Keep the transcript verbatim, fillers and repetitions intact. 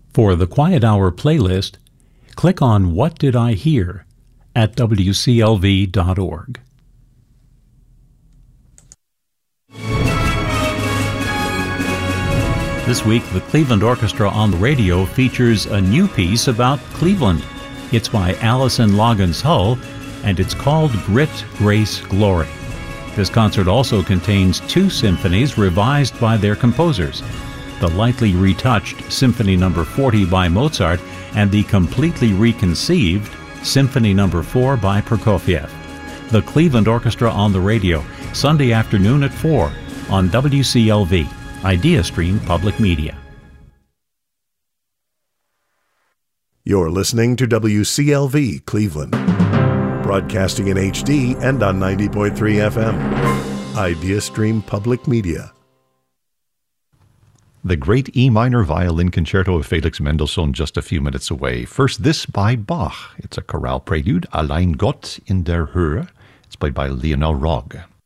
For the Quiet Hour playlist, click on What Did I Hear at W C L V dot org. This week, the Cleveland Orchestra on the Radio features a new piece about Cleveland. It's by Allison Loggins Hull, and it's called Grit, Grace, Glory. This concert also contains two symphonies revised by their composers, the lightly retouched Symphony Number forty by Mozart and the completely reconceived Symphony Number four by Prokofiev. The Cleveland Orchestra on the Radio, Sunday afternoon at four on W C L V, IdeaStream Public Media. You're listening to W C L V Cleveland, broadcasting in H D and on ninety point three F M. IdeaStream Public Media. The great E minor violin concerto of Felix Mendelssohn just a few minutes away. First, this by Bach. It's a chorale prelude, Allein Gott in der Höhe. It's played by Leonel Rogge.